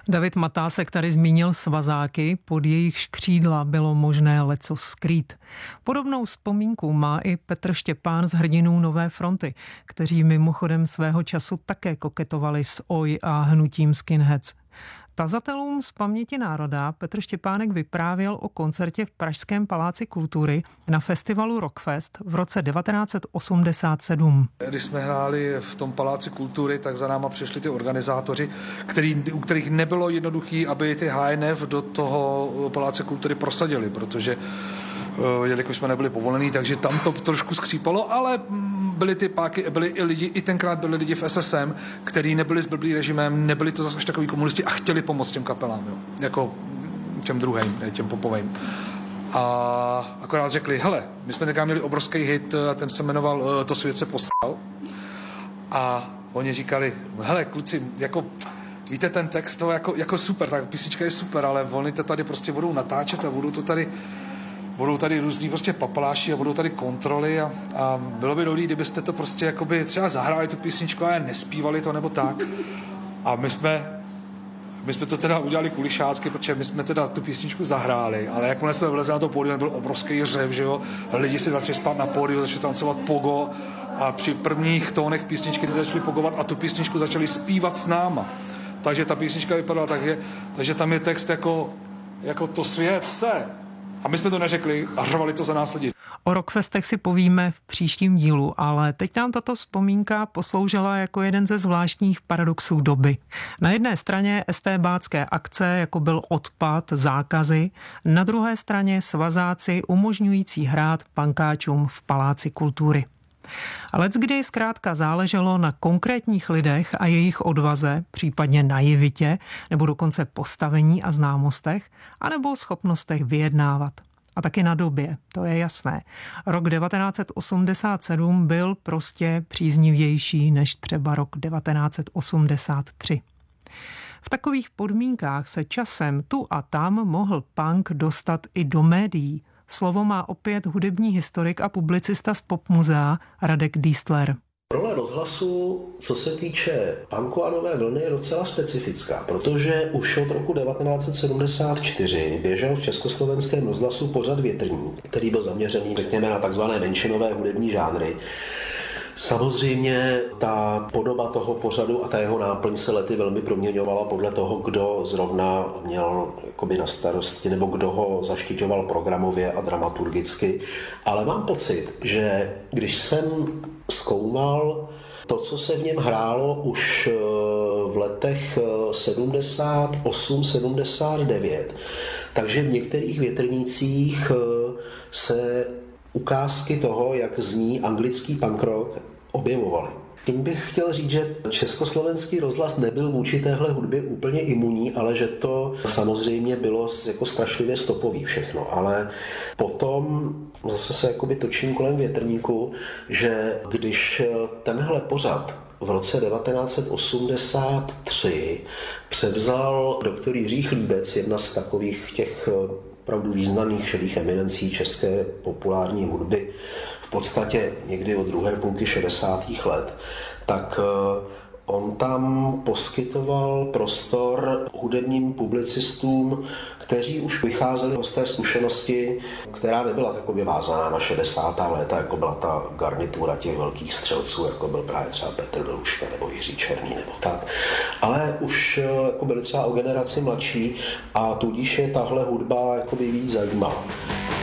David Matásek tady zmínil svazáky, pod jejichž křídla bylo možné lecos skrýt. Podobnou vzpomínku má i Petr Štěpán z Hrdinů Nové fronty, kteří mimochodem svého času také koketovali s OJ a hnutím skinheads. Tazatelům z Paměti národa Petr Štěpánek vyprávěl o koncertě v pražském Paláci kultury na festivalu Rockfest v roce 1987. Když jsme hráli v tom Paláci kultury, tak za náma přišli ty organizátoři, u kterých nebylo jednoduché, aby ty HNF do toho Paláce kultury prosadili, protože jelikož jsme nebyli povolení, takže tam to trošku skřípalo, ale byly ty páky, i tenkrát byli lidi v SSM, kteří nebyli s blblý režimem, nebyli to zase až takový komunisti a chtěli pomoct těm kapelám, jo, jako těm druhým, těm popovým. A akorát řekli, hele, my jsme taká měli obrovský hit, a ten se jmenoval To svět se posral. A oni říkali, hele, kluci, jako víte, ten text to jako super, tak písnička je super, ale oni to tady prostě budou natáčet a budou tady různý prostě papaláši a budou tady kontroly a bylo by dobrý, kdybyste to prostě jakoby třeba zahráli tu písničku a nespívali to nebo tak. A my jsme to teda udělali kulišácky, protože my jsme teda tu písničku zahráli, ale jakmile jsme vlezli na to pódium, byl obrovský řev, že jo, lidi si začali spát na pódiu, začali tancovat pogo a při prvních tónech písničky začali pogovat a tu písničku začali zpívat s náma. Takže ta písnička vypadala tak, takže tam je text jako to svět se. A my jsme to neřekli a řvali to za nás lidi. O Rockfestech si povíme v příštím dílu, ale teď nám tato vzpomínka posloužila jako jeden ze zvláštních paradoxů doby. Na jedné straně estébácké akce, jako byl odpad, zákazy, na druhé straně svazáci umožňující hrát pankáčům v Paláci kultury. Ale kdy zkrátka záleželo na konkrétních lidech a jejich odvaze, případně naivitě, nebo dokonce postavení a známostech, anebo schopnostech vyjednávat. A taky na době, to je jasné. Rok 1987 byl prostě příznivější než třeba rok 1983. V takových podmínkách se časem tu a tam mohl punk dostat i do médií. Slovo má opět hudební historik a publicista z Popmuzea Radek Dístler. Role rozhlasu, co se týče punku a nové vlny, je docela specifická, protože už od roku 1974 běžel v československém rozhlasu pořad Větrník, který byl zaměřený, řekněme, na takzvané menšinové hudební žánry. Samozřejmě ta podoba toho pořadu a ta jeho náplň se lety velmi proměňovala podle toho, kdo zrovna měl jakoby na starosti nebo kdo ho zaštiťoval programově a dramaturgicky. Ale mám pocit, že když jsem zkoumal to, co se v něm hrálo už v letech 78-79, takže v některých větrnících se ukázky toho, jak zní anglický punk rock, objevovaly. Tím bych chtěl říct, že československý rozhlas nebyl vůči téhle hudbě úplně imunní, ale že to samozřejmě bylo jako strašlivě stopový všechno. Ale potom zase se jakoby točím kolem Větrníku, že když tenhle pořad v roce 1983 převzal doktor Jiří Chlíbec, jedna z takových těch opravdu významných šedých eminencí české populární hudby, v podstatě někdy od druhé půlky 60. let, tak on tam poskytoval prostor hudebním publicistům, kteří už vycházeli z té zkušenosti, která nebyla takově vázaná na 60. léta, jako byla ta garnitura těch velkých střelců, jako byl právě třeba Petr Beluška nebo Jiří Černý nebo tak. Ale už jako byli třeba o generaci mladší a tudíž je tahle hudba jakoby víc zajímavá.